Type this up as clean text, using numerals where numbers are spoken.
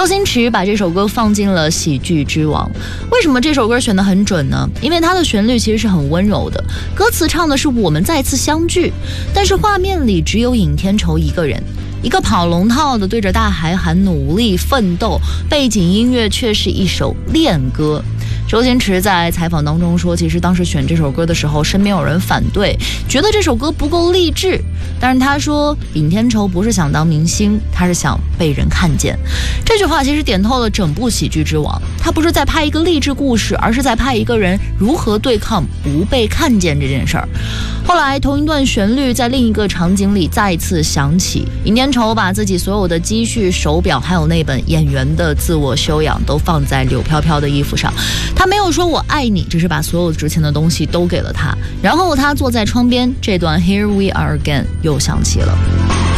周星驰把这首歌放进了喜剧之王。为什么这首歌选得很准呢？因为它的旋律其实是很温柔的，歌词唱的是我们再次相聚，但是画面里只有尹天仇一个人，一个跑龙套的对着大海喊努力奋斗，背景音乐却是一首恋歌。周星驰在采访当中说，其实当时选这首歌的时候，身边有人反对，觉得这首歌不够励志。但是他说，尹天仇不是想当明星，他是想被人看见。这句话其实点透了整部喜剧之王，他不是在拍一个励志故事，而是在拍一个人如何对抗不被看见这件事儿。后来同一段旋律在另一个场景里再次响起，尹天仇把自己所有的积蓄、手表还有那本演员的自我修养都放在柳飘飘的衣服上，他没有说我爱你，只是把所有值钱的东西都给了他。然后他坐在窗边，这段 Here We Are Again 又响起了。